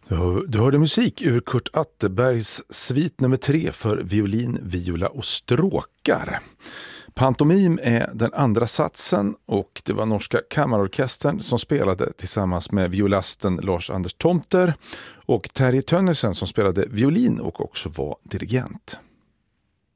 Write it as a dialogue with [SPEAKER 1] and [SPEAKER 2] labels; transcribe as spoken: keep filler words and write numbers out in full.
[SPEAKER 1] Du hörde musik ur Kurt Atterbergs svit nummer tre för violin, viola och stråkar. Pantomim är den andra satsen och det var norska kammarorkestern som spelade tillsammans med violasten Lars-Anders Tomter och Terje Tönnissen som spelade violin och också var dirigent.